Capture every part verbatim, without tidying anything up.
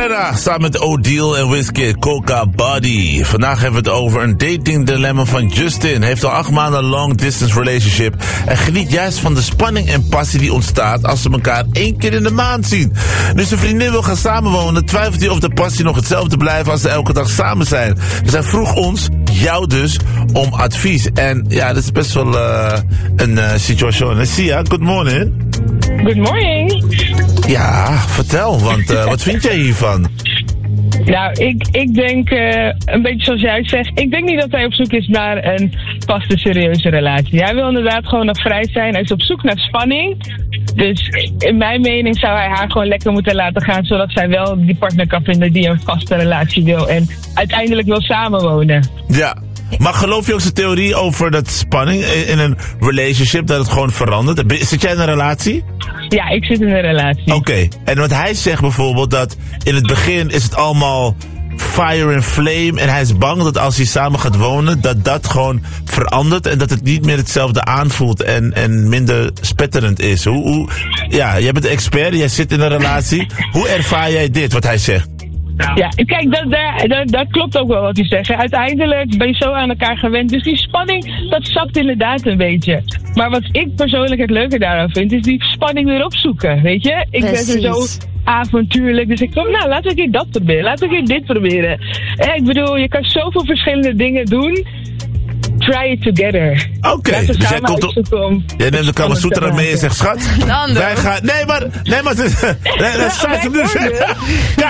Herrera samen met Odile en Wizkid, Coca Body. Vandaag hebben we het over een dating dilemma van Justin. Hij heeft al acht maanden een long distance relationship en geniet juist van de spanning en passie die ontstaat als ze elkaar één keer in de maand zien. Nu zijn vriendin wil gaan samenwonen, twijfelt hij of de passie nog hetzelfde blijft als ze elke dag samen zijn. Dus hij vroeg ons, jou dus, om advies. En ja, dat is best wel uh, een uh, situatie. Sia, good morning. Good morning. Ja, vertel, want uh, wat vind jij hiervan? Nou, ik, ik denk, uh, een beetje zoals jij zegt, ik denk niet dat hij op zoek is naar een vaste, serieuze relatie. Hij wil inderdaad gewoon nog vrij zijn. Hij is op zoek naar spanning. Dus in mijn mening zou hij haar gewoon lekker moeten laten gaan, zodat zij wel die partner kan vinden die een vaste relatie wil en uiteindelijk wil samenwonen. Ja. Maar geloof je ook zijn theorie over dat spanning in een relationship, dat het gewoon verandert? Zit jij in een relatie? Ja, ik zit in een relatie. Oké, okay. En wat hij zegt bijvoorbeeld, dat in het begin is het allemaal fire and flame en hij is bang dat als hij samen gaat wonen, dat dat gewoon verandert en dat het niet meer hetzelfde aanvoelt en, en minder spetterend is. Hoe, hoe, ja, jij bent een expert, jij zit in een relatie. Hoe ervaar jij dit, wat hij zegt? Ja, kijk, dat, dat, dat, dat klopt ook wel wat hij zegt. Uiteindelijk ben je zo aan elkaar gewend. Dus die spanning, dat zakt inderdaad een beetje. Maar wat ik persoonlijk het leuke daaraan vind, is die spanning weer opzoeken, weet je? Ik Precies. ben er zo avontuurlijk. Dus ik kom, nou, laten we een keer dat proberen. Laten we een keer dit proberen. Eh, ik bedoel, je kan zoveel verschillende dingen doen. Try it together. Oké, okay, dus jij komt op. Jij neemt de Kamasutra mee en zegt, schat, wij gaan. Nee, maar. Nee, maar. Nee, dat staat hem dus. Ja,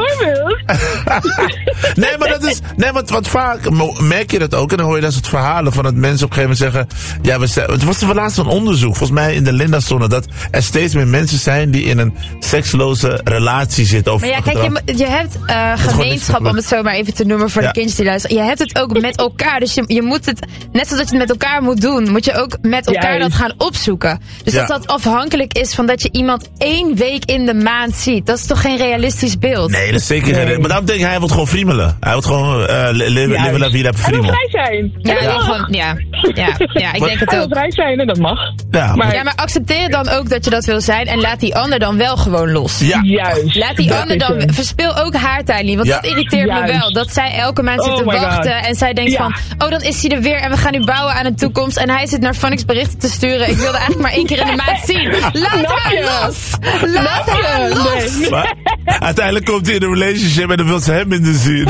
nee, maar dat is. Nee, want wat vaak merk je dat ook. En dan hoor je dat soort verhalen van dat mensen op een gegeven moment zeggen. Ja, we zijn, het was er laatst een onderzoek, volgens mij in de Linda-zone, dat er steeds meer mensen zijn die in een seksloze relatie zitten. Of maar ja, kijk, je, je hebt uh, gemeenschap, om het zo maar even te noemen voor ja. de kindjes die luisteren. Je hebt het ook met elkaar, dus je, je moet het. Net zoals je het met elkaar moet doen, moet je ook met elkaar Juist. dat gaan opzoeken. Dus ja. dat dat afhankelijk is van dat je iemand één week in de maand ziet. Dat is toch geen realistisch beeld? Nee, dat is zeker geen. Nee. Maar daarom denk ik, hij wil gewoon friemelen. Hij wil gewoon uh, leven la vida friemelen. Hij wil vrij zijn. Ja, ja, gewoon, ja. ja, ja ik maar, denk het hij ook. wil vrij zijn en dat mag. Ja, maar, ja, maar accepteer dan ook dat je dat wil zijn en laat die ander dan wel gewoon los. Ja. Juist. Laat die dat ander dan, het. verspil ook haar tijd niet, want ja. dat irriteert Juist. me wel. Dat zij elke maand zit te oh wachten God. en zij denkt ja. van, oh dan is hij er weer en we gaan nu bouwen aan een toekomst en hij zit naar Phonics berichten te sturen. Ik wilde eigenlijk maar één keer in de maand zien. Laat haar los! Laat haar los! Nee. Maar, uiteindelijk komt hij in een relationship en dan wil ze hem minder zien.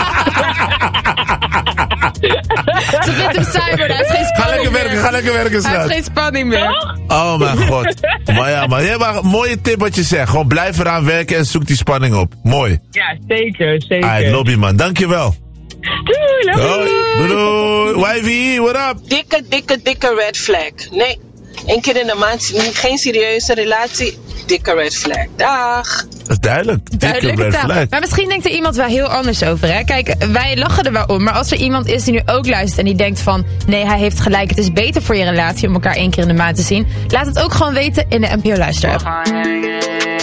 Ze vindt hem saai, maar hij heeft geen spanning Ga lekker werken, meer. ga lekker werken, schat. Hij heeft geen spanning meer. Oh mijn god. Maar ja, maar, ja, maar mooie tip wat je zegt. Gewoon blijf eraan werken en zoek die spanning op. Mooi. Ja, zeker, zeker. Alright, lobby man. Dankjewel. Doei, doei. Doei, doei. Y V E, what up? Dikke, dikke, dikke red flag. Nee, één keer in de maand, geen serieuze relatie. Dikke red flag. Dag. Dat is duidelijk. Dikke Duidelijke red taal. flag. Maar misschien denkt er iemand wel heel anders over. Hè? Kijk, wij lachen er wel om. Maar als er iemand is die nu ook luistert en die denkt van, nee, hij heeft gelijk. Het is beter voor je relatie om elkaar één keer in de maand te zien. Laat het ook gewoon weten in de N P O Luister app.